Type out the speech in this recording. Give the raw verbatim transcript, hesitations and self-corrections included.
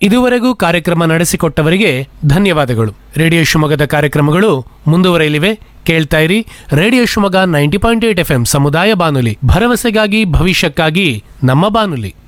ಇದುವರೆಗೂ ಕಾರ್ಯಕ್ರಮ ನಡೆಸಿಕೊಟ್ಟವರಿಗೆ ಧನ್ಯವಾದಗಳು. ರೇಡಿಯೋ ಶಿವಮೊಗ್ಗದ ಕಾರ್ಯಕ್ರಮಗಳು ಮುಂದುವರೆಯಲಿವೆ. ಕೇಳ್ತಾ ಇರಿ radio Shivamogga ninety point eight F M ಸಮುದಾಯ ಬಾನುಲಿ, ಭರವಸೆಗಾಗಿ ಭವಿಷ್ಯಕ್ಕಾಗಿ ನಮ್ಮ ಬಾನುಲಿ.